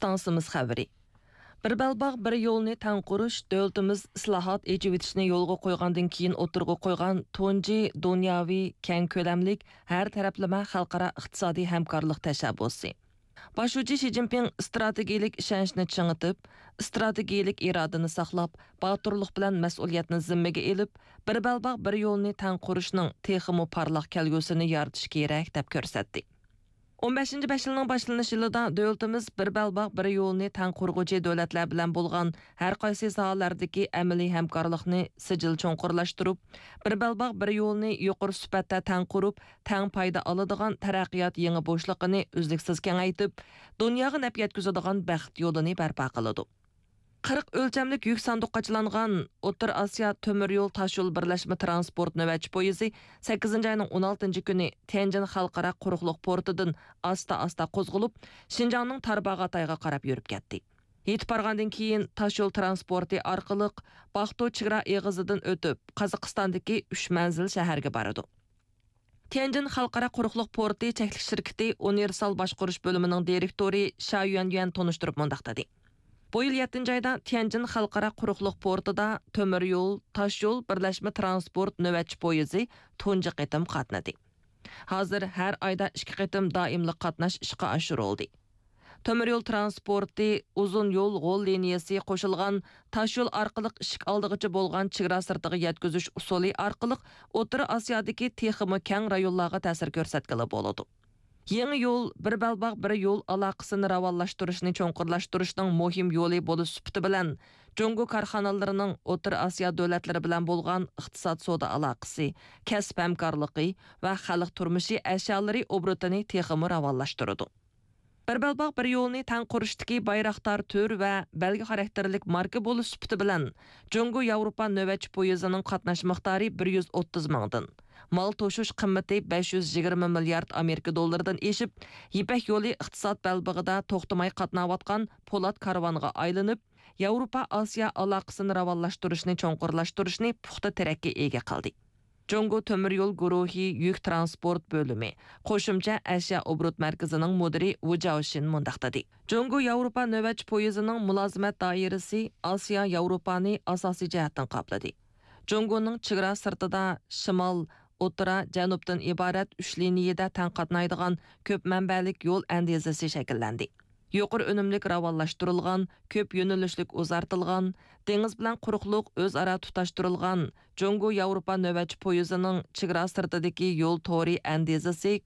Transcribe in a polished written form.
stansimiz xəbəri. Bir belbaq bir yolni tən quruş dövlətimiz islahat ecivitishni yolga qoyğandan keyin o'tirg'a qo'ygan tunji dunyoviy keng ko'lamlik har taraflama xalqaro iqtisodiy hamkorlik tashabbusi. Başucu Xi Jinping strategiyalik ishonchni chingitib, strategiyalik irodani saqlab, baturluq bilan mas'uliyatni zimmaga elib, bir belbaq bir yo'lni tən qurishning texmi parlaq kelgusini yaratish kerak deb ko'rsatdi. 15-5 yılının başlanışı yılında dövlətimiz bir belbaq bir yolni tən qurğucu dövlətlər bilan bolğan hər qaysı sohalardakı əməli həmkarlıqni sicil çonqurlaşdırıb, bir belbaq bir yolni yuqur sübətdə tən qurub, tən payda alıdığan tərəqqiyat yeni boşluğunu üzlüksüz kengaytib, dünyaga nəf yetkizadigan bəxt yolunu bərpa qılıdı. 40 ölçemlik yük sanduqqa açılanğan O'rta Osiyo temir yo'l taşyol birlashma transport navbatchi poyezi 8 ayning 16 kuni Tianjin xalqaro quruqliq portidan asta qo'zg'alib, Xinjiangning Tarbag'atayga qarab yurib ketdi. Yetib borgandan keyin taşyol transporti orqali Baxtu chegara eg'izidan o'tib, Qozog'istondagi 3 manzil shaharga boradi. Tianjin xalqaro quruqliq porti cheklik shirkati Universal boshqarish bo'limining direktori Sha Yuan tonishtirib mundaq dedi. Bu yıl 7. ayda Tianjin xalqaro quruqliq portida temir yo'l, taş yo'l birlashma transport navbatchi poyezi tunji qitim qatnadi. Hozir har oyda 2 qitim doimli qatnash ishga oshirildi. Temir yo'l transporti uzun yo'l g'ol liniyasi qo'shilgan taş yo'l orqali ishik oldig'icha bo'lgan chegara sirtiga yetkazish usuli orqali O'rta Osiyodagi texmi keng rayonlarga ta'sir ko'rsatgili bo'ladi. Yeni yol bir belbaq bir yol aloqasini ravonlashtirishni cho'nqurlashtirishning muhim yo'li bo'lish sifati bilan Jungo korxonalarining O'rta Osiyo davlatlari bilan bo'lgan iqtisod savdo aloqasi, kasb hamkorligi va xalq turmushi ashyolari obrotini texmi ravonlashtiradi. Bir belbaq bir yo'lni tən qurishdagi bayroqtar tür va belgi xarakterlik marka bo'lish sifati bilan Jungo Yevropa navbatchi poyezining qatnash miqdori 130 mingdan, mal to'shish qimmati 520 milliard Amerika dollaridan eshib, Ipak yo'li iqtisod belbog'ida to'xtamay qatnayotgan Po'lat karvoniga aylanib, Yevropa Osiyo aloqasini ravonlashtirishni cho'nqurlashtirishni puxta tarakka ega qildi. Jungo temir yo'l guruhi yük transport bölümü, qo'shimcha ashyo obrot markazining mudiri Wu Jiaoxin mundaq dedi. Jungo Yevropa navbatchi poyezining mulozimat doirasi Osiyo Yevropani asosiy jihatdan qopladi. Jungoning chegara sirtida shimol, o'rta, janubdan iborat 3 liniyada tən qatnaydigan ko'p manbalik yo'l andezasi shakllandi. Yuqori unumlik ravonlashtirilgan, ko'p yo'nalishlik uzartilgan, dengiz bilan quruqliq o'zaro tutashtirilgan Jungo Yevropa navbatchi poyezining chegara sirtidagi yo'l to'ri andezasi